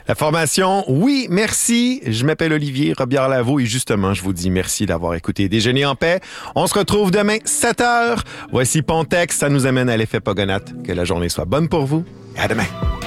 La formation, oui, merci. Je m'appelle Olivier Robillard-Lavaux et justement, je vous dis merci d'avoir écouté Déjeuner en paix. On se retrouve demain, 7h. Voici Pontex, ça nous amène à l'effet Pogonath. Que la journée soit bonne pour vous et à demain.